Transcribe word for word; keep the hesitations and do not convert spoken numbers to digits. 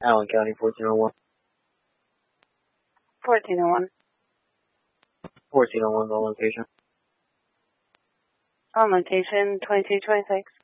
Allen County, fourteen oh one. fourteen oh one. fourteen oh one on location. On location, twenty-two twenty-six.